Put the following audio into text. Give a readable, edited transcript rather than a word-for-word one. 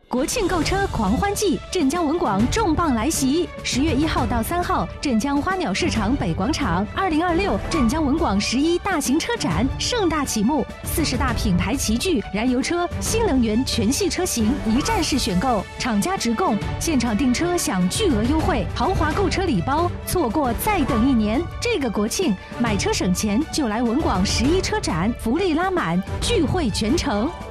国庆购车狂欢季，镇江文广重磅来袭！10月1号到3号，镇江花鸟市场北广场，2026镇江文广11大型车展盛大启幕，40大品牌齐聚，燃油车、新能源全系车型一站式选购，厂家直供，现场订车享巨额优惠，豪华购车礼包，错过再等1年。这个国庆买车省钱，就来文广11车展，福利拉满，聚会全城。